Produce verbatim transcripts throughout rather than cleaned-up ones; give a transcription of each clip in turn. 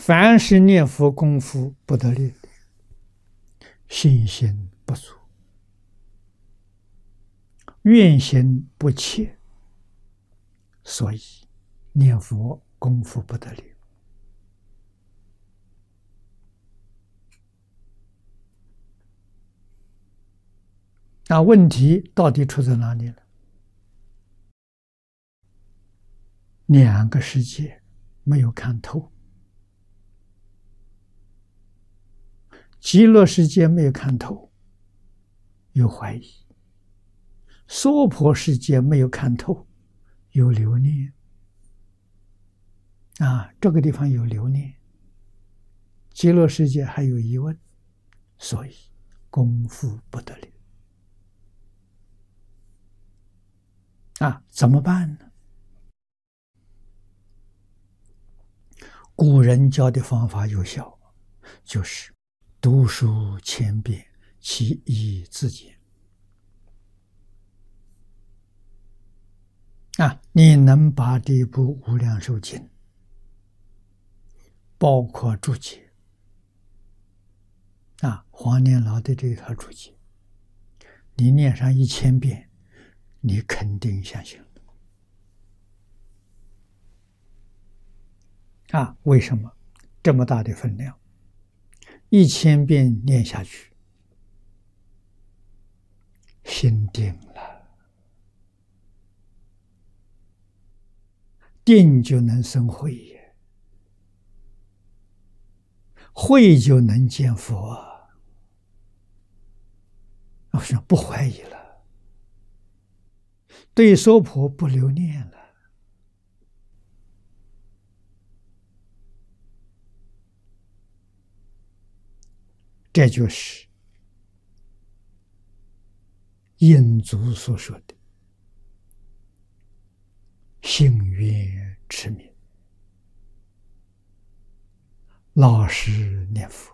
凡是念佛功夫不得力，信心不足，愿心不切，所以念佛功夫不得力。那问题到底出在哪里了？两个世界没有看透，极乐世界没有看透，有怀疑；娑婆世界没有看透，有留念。啊，这个地方有留念，极乐世界还有疑问，所以功夫不得力。啊，怎么办呢？古人教的方法有效，就是读书千遍，其义自见。啊，你能把这部《无量寿经》，包括注解，啊，黄念老的这一套注解，你念上一千遍，你肯定相信了。啊，为什么这么大的分量？一千遍念下去，心定了，定就能生慧也，慧就能见佛啊！我说不怀疑了，对娑婆不留念了。这就是印祖所说的信愿持名，老实念佛。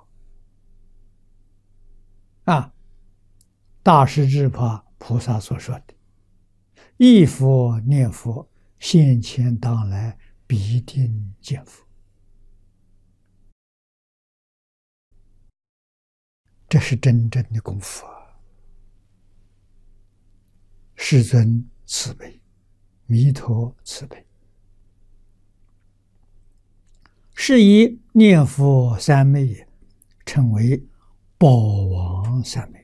啊，大势至菩菩萨所说的忆佛念佛，现前当来必定见佛。这是真正的功夫啊！世尊慈悲，弥陀慈悲，是以念佛三昧称为宝王三昧。